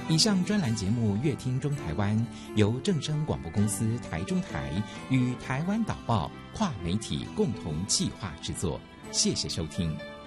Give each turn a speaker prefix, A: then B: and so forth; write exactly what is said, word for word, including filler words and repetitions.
A: 以上专栏节目《乐听中台湾》由正声广播公司台中台与台湾导报跨媒体共同企划制作，谢谢收听。